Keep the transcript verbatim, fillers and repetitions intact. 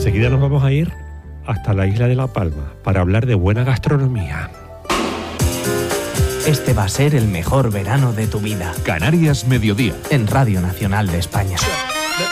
Enseguida nos vamos a ir hasta la isla de La Palma para hablar de buena gastronomía. Este va a ser el mejor verano de tu vida. Canarias Mediodía. En Radio Nacional de España.